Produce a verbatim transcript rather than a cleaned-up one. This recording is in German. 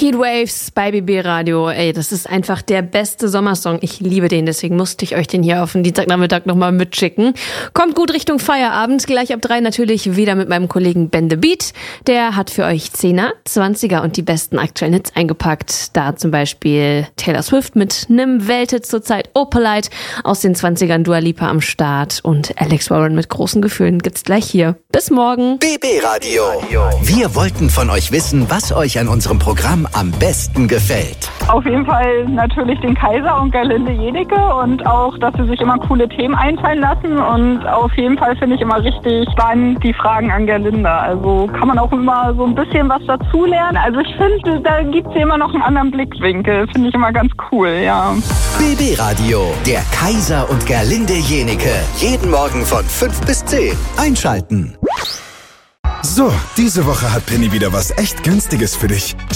Heatwaves bei B B Radio. Ey, das ist einfach der beste Sommersong. Ich liebe den, deswegen musste ich euch den hier auf den Dienstagnachmittag nochmal mitschicken. Kommt gut Richtung Feierabend. Gleich ab drei natürlich wieder mit meinem Kollegen Ben The Beat. Der hat für euch Zehner, Zwanziger und die besten aktuellen Hits eingepackt. Da zum Beispiel Taylor Swift mit nem Welthit zurzeit, Opalite aus den zwanzigern, Dua Lipa am Start und Alex Warren mit großen Gefühlen gibt's gleich hier. Bis morgen. B B Radio. Wir wollten von euch wissen, was euch an unserem Programm am besten gefällt. Auf jeden Fall natürlich den Kaiser und Gerlinde Jenecke und auch, dass sie sich immer coole Themen einfallen lassen und auf jeden Fall finde ich immer richtig spannend die Fragen an Gerlinde. Also kann man auch immer so ein bisschen was dazulernen. Also ich finde, da gibt es ja immer noch einen anderen Blickwinkel. Finde ich immer ganz cool, ja. B B Radio, der Kaiser und Gerlinde Jenecke. Jeden Morgen von fünf bis zehn. Einschalten. So, diese Woche hat Penny wieder was echt Günstiges für dich.